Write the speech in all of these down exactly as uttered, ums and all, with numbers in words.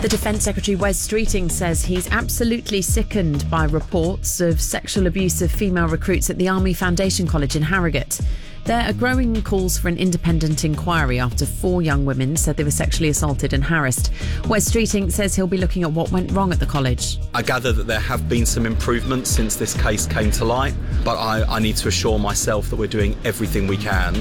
The Defence Secretary Wes Streeting says he's absolutely sickened by reports of sexual abuse of female recruits at the Army Foundation College in Harrogate. There are growing calls for an independent inquiry after four young women said they were sexually assaulted and harassed. Wes Streeting says he'll be looking at what went wrong at the college. I gather that there have been some improvements since this case came to light, but I, I need to assure myself that we're doing everything we can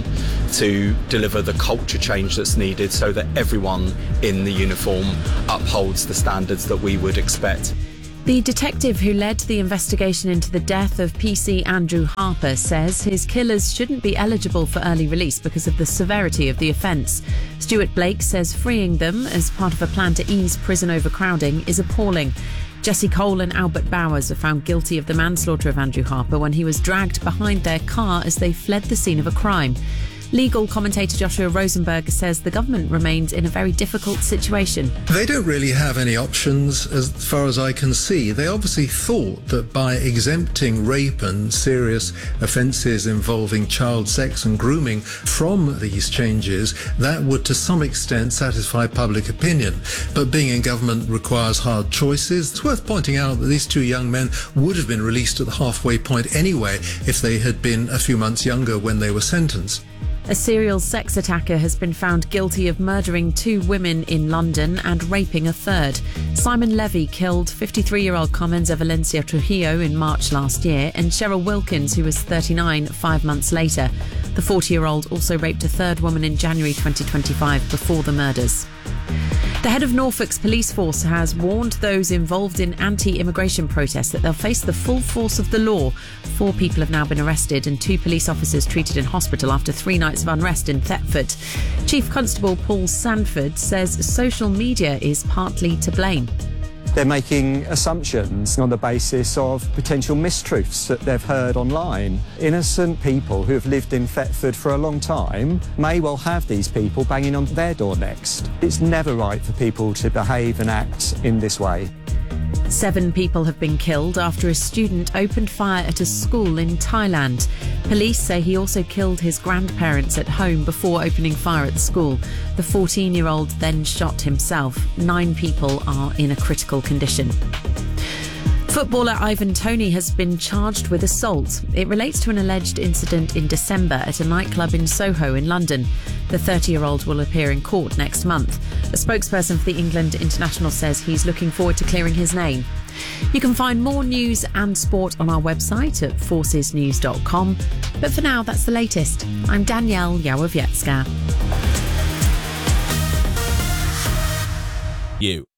to deliver the culture change that's needed so that everyone in the uniform upholds the standards that we would expect. The detective who led the investigation into the death of P C Andrew Harper says his killers shouldn't be eligible for early release because of the severity of the offence. Stuart Blake says freeing them as part of a plan to ease prison overcrowding is appalling. Jesse Cole and Albert Bowers are found guilty of the manslaughter of Andrew Harper when he was dragged behind their car as they fled the scene of a crime. Legal commentator Joshua Rosenberg says the government remains in a very difficult situation. They don't really have any options as far as I can see. They obviously thought that by exempting rape and serious offences involving child sex and grooming from these changes, that would to some extent satisfy public opinion. But being in government requires hard choices. It's worth pointing out that these two young men would have been released at the halfway point anyway if they had been a few months younger when they were sentenced. A serial sex attacker has been found guilty of murdering two women in London and raping a third. Simon Levy killed fifty-three-year-old Carmenza Valencia Trujillo in March last year and Cheryl Wilkins, who was thirty-nine, five months later. The forty-year-old also raped a third woman in January twenty twenty-five before the murders. The head of Norfolk's police force has warned those involved in anti-immigration protests that they'll face the full force of the law. Four people have now been arrested and two police officers treated in hospital after three nights of unrest in Thetford. Chief Constable Paul Sanford says social media is partly to blame. They're making assumptions on the basis of potential mistruths that they've heard online. Innocent people who have lived in Thetford for a long time may well have these people banging on their door next. It's never right for people to behave and act in this way. Seven people have been killed after a student opened fire at a school in Thailand. Police say he also killed his grandparents at home before opening fire at the school. The fourteen-year-old then shot himself. Nine people are in a critical condition. Footballer Ivan Toney has been charged with assault. It relates to an alleged incident in December at a nightclub in Soho in London. The thirty-year-old will appear in court next month. A spokesperson for the England international says he's looking forward to clearing his name. You can find more news and sport on our website at forces news dot com. But for now, that's the latest. I'm Danielle Yawowiecka. You.